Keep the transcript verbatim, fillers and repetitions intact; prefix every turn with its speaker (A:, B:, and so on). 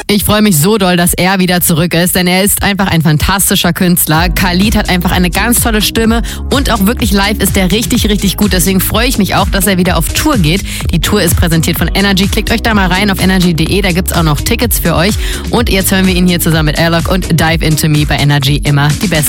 A: Ich freue mich so doll, dass er wieder zurück ist, denn er ist einfach ein fantastischer Künstler. Khalid hat einfach eine ganz tolle Stimme und auch wirklich live ist er richtig, richtig gut. Deswegen freue ich mich auch, dass er wieder auf Tour geht. Die Tour ist präsentiert von Energy. Klickt euch da mal rein auf energy punkt de, da gibt's auch noch Tickets für euch. Und jetzt hören wir ihn hier zusammen mit Airlock und Dive Into Me bei Energy, immer die Beste.